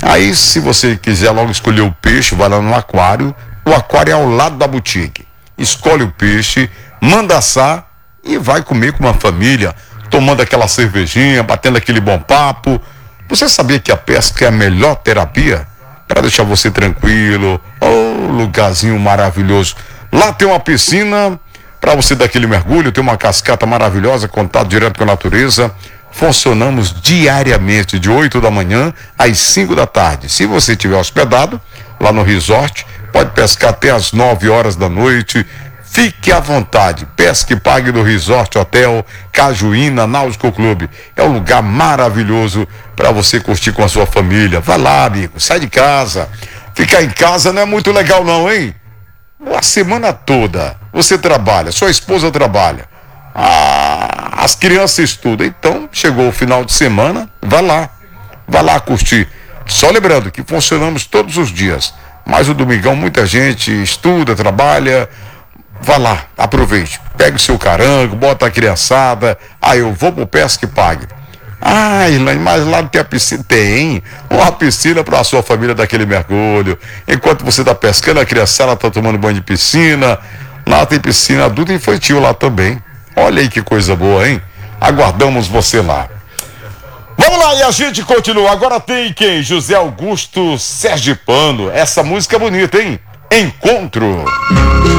Aí, se você quiser logo escolher o peixe, vai lá no aquário. O aquário é ao lado da boutique. Escolhe o peixe, manda assar e vai comer com uma família, tomando aquela cervejinha, batendo aquele bom papo. Você sabia que a pesca é a melhor terapia para deixar você tranquilo? Oh, lugarzinho maravilhoso. Lá tem uma piscina para você dar aquele mergulho, tem uma cascata maravilhosa, contato direto com a natureza. Funcionamos diariamente de 8 da manhã às 5 da tarde. Se você estiver hospedado lá no resort, pode pescar até às 9 horas da noite. Fique à vontade, pesque e pague no Resort Hotel Cajuína Náutico Clube. É um lugar maravilhoso para você curtir com a sua família. Vai lá, amigo, sai de casa. Ficar em casa não é muito legal não, hein? A semana toda você trabalha, sua esposa trabalha, as crianças estudam. Então, chegou o final de semana, vai lá curtir. Só lembrando que funcionamos todos os dias, mas o domingão muita gente estuda, trabalha. Vá lá, aproveite, pegue o seu carango, bota a criançada. Eu vou pro pesca e pague. Irlane, mas lá não tem a piscina? Tem uma piscina para a sua família dar aquele mergulho. Enquanto você está pescando, a criançada está tomando banho de piscina. Lá tem piscina adulta e infantil lá também. Olha aí que coisa boa, hein? Aguardamos você lá. Vamos lá, e a gente continua. Agora tem quem? José Augusto Sergipano. Essa música é bonita, hein? Encontro.